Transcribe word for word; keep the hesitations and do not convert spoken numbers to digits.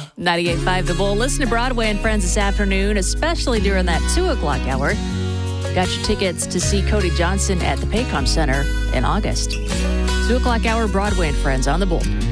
ninety-eight point five The Bull. Listen to Broadway and Friends this afternoon, especially during that two o'clock hour. Got your tickets to see Cody Johnson at the Paycom Center in August. two o'clock hour, Broadway and Friends on The Bull.